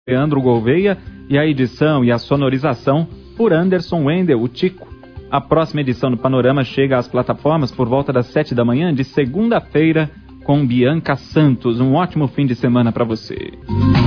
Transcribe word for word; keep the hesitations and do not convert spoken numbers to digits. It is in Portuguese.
Leandro Gouveia e a edição e a sonorização por Anderson Wendel, o Tico. A próxima edição do Panorama chega às plataformas por volta das sete da manhã de segunda-feira com Bianca Santos. Um ótimo fim de semana para você.